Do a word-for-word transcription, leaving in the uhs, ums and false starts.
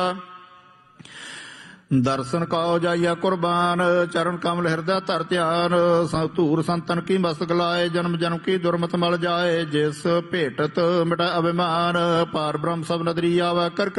दर्शन कौ जाइया कुर्बान, चरण कमल हृदय तर ध्यान। धूर संतन की मस्तक लाए, जन्म जन्म की दुर्मत मल जाए। जिस भेटत मिटा अभिमान, पार ब्रह्म सब नदरी आवा कर